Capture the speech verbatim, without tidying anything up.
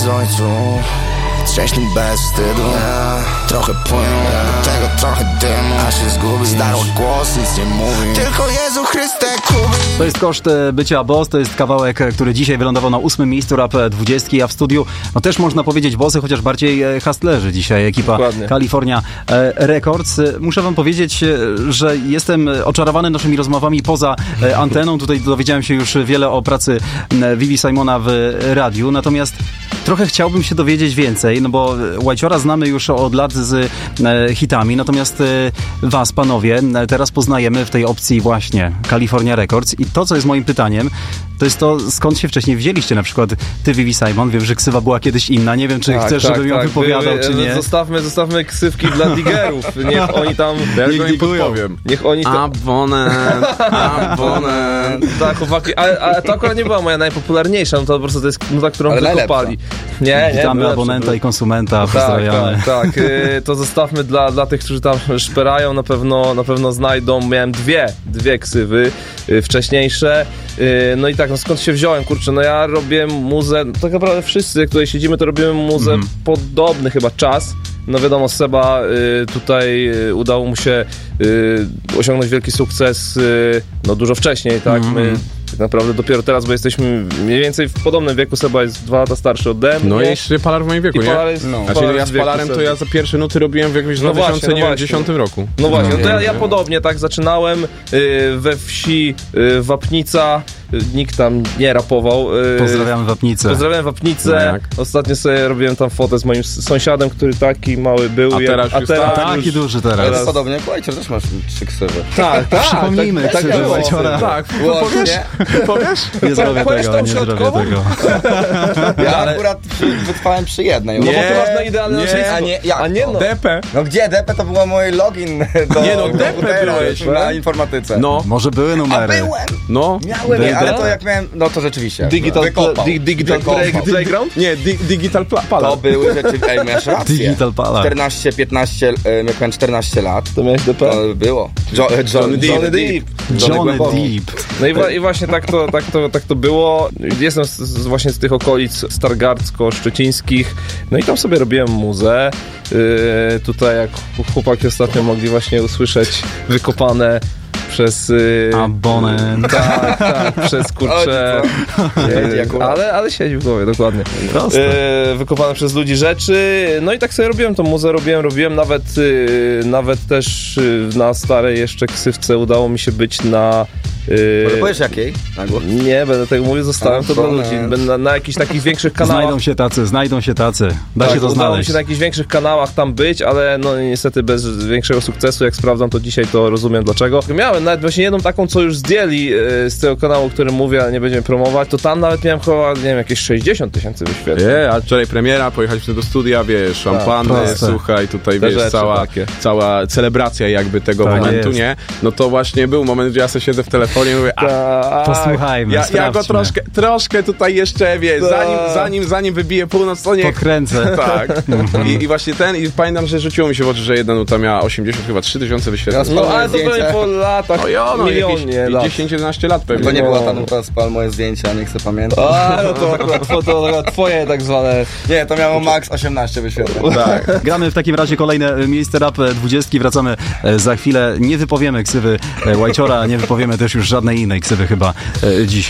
słońcu, szczęśliwy bez wstydu. Trochę płynu, do tego trochę dymu, a się zgubi, zdarła głos, nic nie mówi. Tylko Jezu Chryste kubi. To jest koszt bycia Boss, to jest kawałek, który dzisiaj wylądował na ósmym miejscu Rap dwudziestki, a w studiu no też można powiedzieć Bossy, chociaż bardziej hustlerzy dzisiaj, ekipa Dokładnie. California Records. Muszę wam powiedzieć, że jestem oczarowany naszymi rozmowami poza anteną. Tutaj dowiedziałem się już wiele o pracy Vivi Simona w radiu, natomiast trochę chciałbym się dowiedzieć więcej, no bo Whitehora znamy już od lat z e, hitami, natomiast e, was, panowie, teraz poznajemy w tej opcji właśnie California Records i to, co jest moim pytaniem, to jest to, skąd się wcześniej wzięliście, na przykład ty, Vivi Simon, wiem, że ksywa była kiedyś inna, nie wiem, czy tak, chcesz, tak, żebym ją tak, wypowiadał, by, czy nie. Zostawmy, zostawmy ksywki dla digerów, niech oni tam, ja niech im podpowiem. Niech oni tam... Abonent, abonent. Tak, chłopaki, ale, ale to akurat nie była moja najpopularniejsza, no to po prostu to jest nuta, którą ale wykopali. Nie, nie. Witamy abonenta i konsumenta, pozdrawiamy. Tak, tak, tak. Y, to zostawmy dla, dla tych, którzy tam szperają, na pewno, na pewno znajdą. Miałem dwie, dwie ksywy y, wcześniejsze. Y, no i tak, no skąd się wziąłem, kurczę, no ja robię muzę, no tak naprawdę wszyscy, jak tutaj siedzimy, to robimy muzę mm. podobny chyba czas. No wiadomo, Seba y, tutaj y, udało mu się y, osiągnąć wielki sukces y, no dużo wcześniej, tak? Mm. My tak naprawdę dopiero teraz, bo jesteśmy mniej więcej w podobnym wieku. Seba jest dwa lata starszy ode mnie. No i jeszcze Palar w moim wieku, I nie? Palar jest, no. Znaczy no, ja z Palarem to ja za pierwsze nuty robiłem w jakimś no dwa tysiące dziesiątym no roku. No właśnie, no to ja, ja podobnie tak zaczynałem y, we wsi y, Wapnica. Nikt tam nie rapował. Y, Pozdrawiam Wapnicę. Pozdrawiam Wapnicę. No ostatnio sobie robiłem tam fotę z moim sąsiadem, który taki mały był. A teraz, a teraz tak, taki duży teraz. teraz. Podobnie jak Whitehor, też masz trzy ksywy. Tak, tak. Przypomnijmy, tak, ksywy Whitehora. Tak, powiesz? Powiesz? Nie zrobię tego, nie zrobię tego. Ja ale... akurat przy, wytrwałem przy jednej. No bo to masz na idealne A nie, jak a nie no. D P. No gdzie? D P to był mój login do nie no, komputera na informatyce. No. Może były numery. A byłem. No. Miałem je, ale to jak miałem, no to rzeczywiście. Digital, Wykopał. di, digital Wykopał. Playground? Nie, di, Digital Palar. To były rzeczywiście, ej, masz rację. Digital Palar. czternaście, piętnaście, jak miałem czternaście lat. To miałeś D P? To było. Jo, Johnny Deep. Johnny Deep. Johnny Deep. No i, wa- i właśnie tak to, tak, to, tak to było. Jestem z, z, właśnie z tych okolic stargardzko-szczecińskich. No i tam sobie robiłem muzę. Yy, tutaj jak chłopaki ostatnio mogli właśnie usłyszeć wykopane przez... Yy, Abonent. Tak, tak, przez kurczę... Yy, ale, ale siedzi w głowie, dokładnie. Yy, wykopane przez ludzi rzeczy. No i tak sobie robiłem tą muzę, robiłem, robiłem. Nawet, yy, nawet też yy, na starej jeszcze ksywce udało mi się być na... Yy, Może powiesz jakiej? Nie, będę tego mówił, zostałem to dla ludzi. Będę na, na jakichś takich większych kanałach. Znajdą się tacy, znajdą się tacy. Da tak, się to udało znaleźć. mi się na jakichś większych kanałach tam być, ale no niestety bez większego sukcesu. Jak sprawdzam to dzisiaj, to rozumiem dlaczego. Miałem nawet właśnie jedną taką, co już zdjęli yy, z tego kanału, o którym mówię, ale nie będziemy promować, to tam nawet miałem chyba, nie wiem, jakieś sześćdziesiąt tysięcy wyświetleń. Nie, a wczoraj premiera, pojechaliśmy do studia, wiesz, szampany, tak, słuchaj, tutaj te wiesz, cała, cała celebracja jakby tego tak momentu, jest. Nie? No to właśnie był moment, gdzie ja sobie siedzę w telefonie i mówię, a, posłuchajmy, ja, ja go troszkę, troszkę tutaj jeszcze, wiesz, zanim, zanim, zanim wybije północ, to niech... Podkręcę. Tak. I, I właśnie ten, i pamiętam, że rzuciło mi się w oczy, że jedna nuta miała osiemdziesiąt, chyba trzy tysiące wyświetleń. No ale to pewnie po latach, no, jo, no, milionie lat. dziesięć jedenaście lat pewnie. To nie była ta nuta, spal moje zdjęcia, nie chcę pamiętać. A, no to akurat to, to twoje tak zwane... Nie, to miało max osiemnaście wyświetleń. Tak. Gramy w takim razie kolejne miejsce Rap dwudziestki, wracamy za chwilę. Nie wypowiemy ksywy Whitehora, nie wypowiemy też już żadnej innej ksywy chyba dzisiaj.